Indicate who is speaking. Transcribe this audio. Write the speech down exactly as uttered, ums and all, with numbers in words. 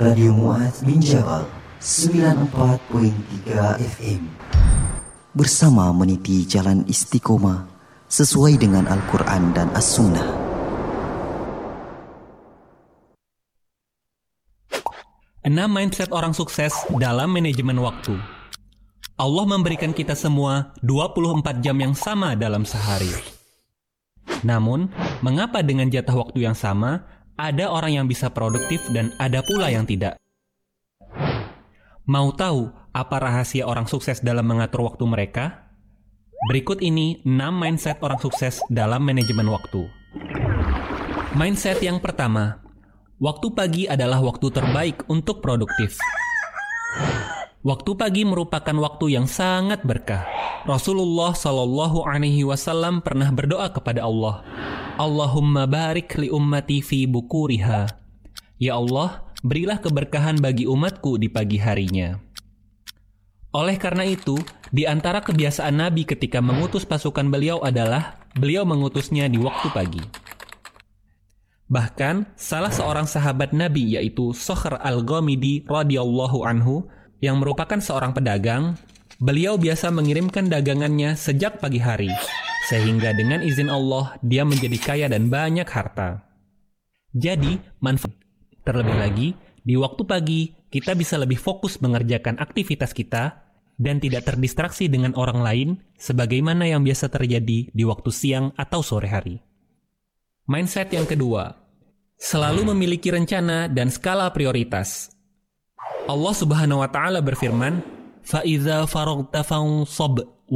Speaker 1: Radio Mu'adz bin Jabal sembilan puluh empat koma tiga F M. Bersama meniti jalan istiqomah sesuai dengan Al-Quran dan As-Sunnah.
Speaker 2: Enam mindset orang sukses dalam manajemen waktu. Allah memberikan kita semua dua puluh empat jam yang sama dalam sehari. Namun, mengapa dengan jatah waktu yang sama, ada orang yang bisa produktif dan ada pula yang tidak? Mau tahu apa rahasia orang sukses dalam mengatur waktu mereka? Berikut ini enam mindset orang sukses dalam manajemen waktu. Mindset yang pertama, waktu pagi adalah waktu terbaik untuk produktif. Waktu pagi merupakan waktu yang sangat berkah. Rasulullah Shallallahu Alaihi Wasallam pernah berdoa kepada Allah, Allahumma barik li ummati fi bukuriha. Ya Allah, berilah keberkahan bagi umatku di pagi harinya. Oleh karena itu, di antara kebiasaan Nabi ketika mengutus pasukan beliau adalah beliau mengutusnya di waktu pagi. Bahkan, salah seorang sahabat Nabi yaitu Sokhr al-Ghamidi radhiyallahu anhu yang merupakan seorang pedagang, beliau biasa mengirimkan dagangannya sejak pagi hari, sehingga dengan izin Allah dia menjadi kaya dan banyak harta. Jadi, manfaat terlebih lagi, di waktu pagi kita bisa lebih fokus mengerjakan aktivitas kita dan tidak terdistraksi dengan orang lain sebagaimana yang biasa terjadi di waktu siang atau sore hari. Mindset yang kedua, selalu memiliki rencana dan skala prioritas. Allah Subhanahu wa taala berfirman, "Fa idza faragta fansab